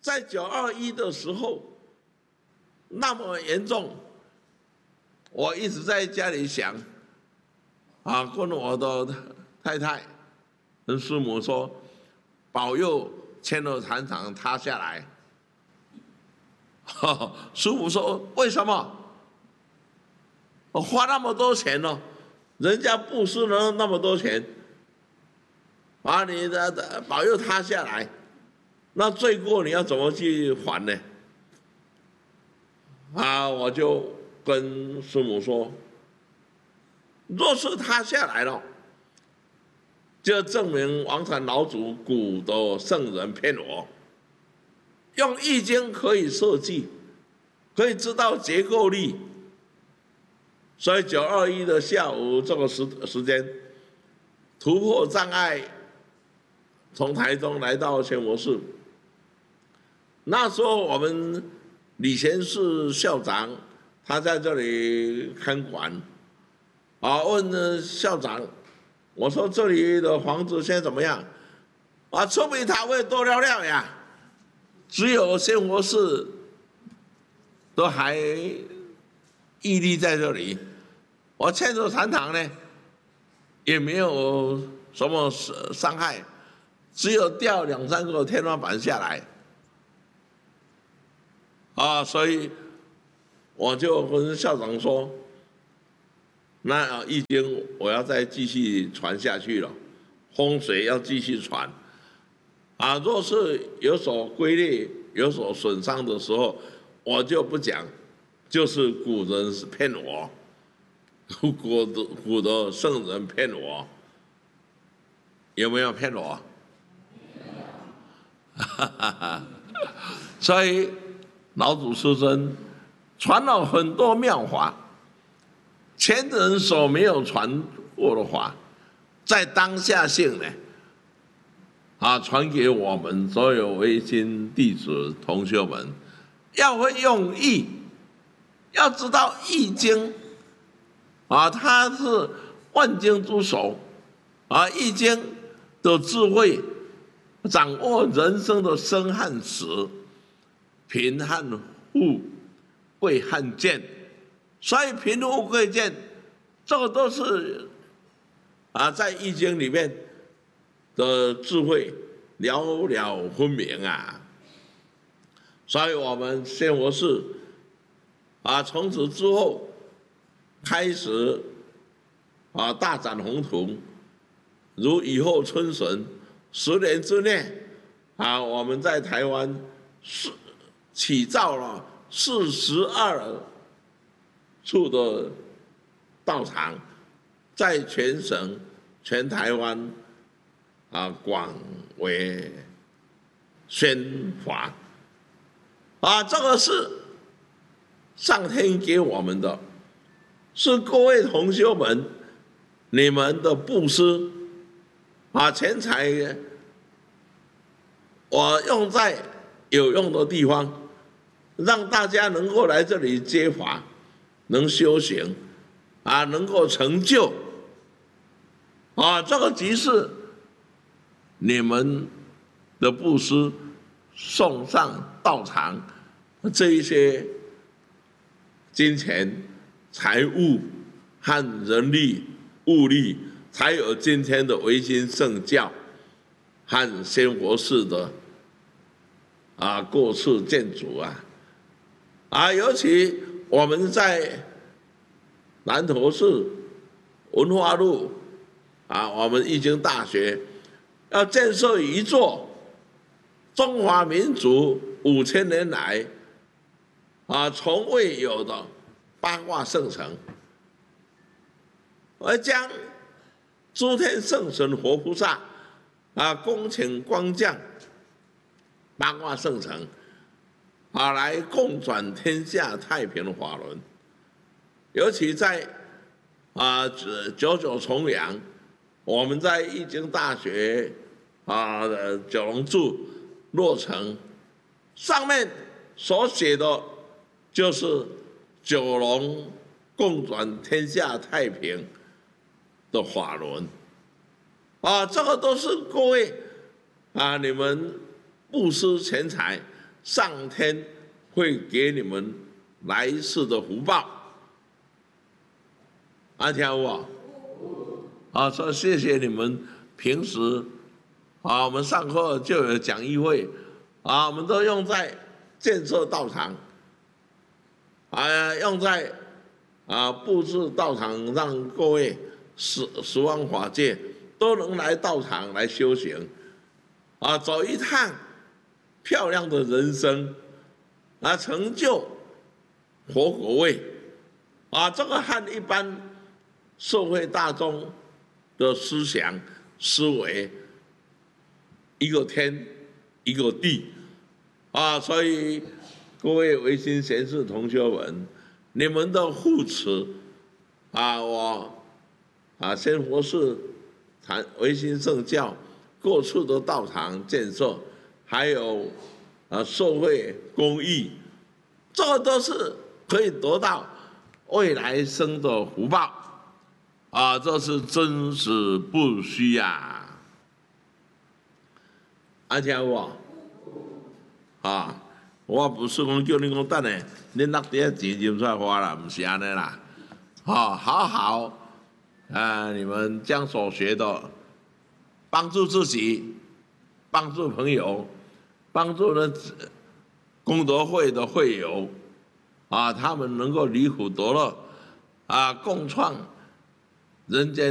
在921的时候那么严重，我一直在家里想，跟我的太太跟师母说，保佑千楼禅堂塌下来。师母说为什么？我花那么多钱了，人家布施了那么多钱，你的保佑塌下来，那罪过你要怎么去还呢？我就跟师母说，若是塌下来了，就证明王禅老祖古的圣人骗我。用易经可以设计，可以知道结构力，所以921的下午这个时间，突破障碍，从台中来到千佛寺。那时候我们李贤士校长他在这里看管，问校长，我说这里的房子现在怎么样？出名塔位多了了呀。只有仙佛寺都还屹立在这里，我千手禅堂呢也没有什么伤害，只有掉2、3个天花板下来，所以我就跟校长说，那易经我要再继续传下去了，风水要继续传。若是有所龟裂、有所损伤的时候，我就不讲，就是古人是骗我，古的圣人骗我，有没有骗我？所以老祖师尊传了很多妙法，前人所没有传过的法，在当下性呢。传给我们所有微心弟子同修们，要会用易，要知道易经，它是万经之首，易经的智慧，掌握人生的生和死，贫和富，贵和贱，所以贫富贵贱，这个都是在易经里面的智慧了了分明啊！所以我们仙佛寺从此之后开始大展宏图，如雨后春笋，10年之内我们在台湾起造了42处的道场，在全省、全台湾广为宣法，这个是上天给我们的，是各位同修们你们的布施，钱财我用在有用的地方，让大家能够来这里接法，能修行，能够成就，这个即是你们的布施送上道场，这一些金钱、财物和人力、物力，才有今天的维新圣教和仙佛寺的过世建筑尤其我们在南投市文化路我们易经大学要建设一座中华民族5000年来从未有的八卦圣城，而将诸天圣神活菩萨恭请光降八卦圣城来共转天下太平的法轮。尤其在99重阳，我们在易经大学九龙柱落成，上面所写的就是九龙共转天下太平的法轮这个都是各位你们布施钱财上天会给你们来世的福报。听有无？所以谢谢你们平时我们上课就有讲义会我们都用在建设道场用在布置道场，让各位十方法界都能来道场来修行走一趟漂亮的人生成就佛果位这个和一般社会大众的思想思维一个天一个地所以各位维新贤士同学们，你们的护持我仙佛寺维新圣教各处的道场建设，还有社会公益，这都是可以得到未来生的福报这是真实不虚听有无我不是讲叫你讲等下，恁落底钱认出来花啦，不是安尼啦。好好你们将所学的帮助自己，帮助朋友，帮助了功德会的会友他们能够离苦得乐共创人间